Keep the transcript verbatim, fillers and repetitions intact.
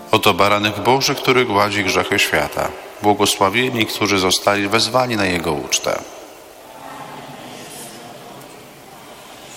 Oto baranek Boży, który gładzi grzechy świata. Błogosławieni, którzy zostali wezwani na Jego ucztę.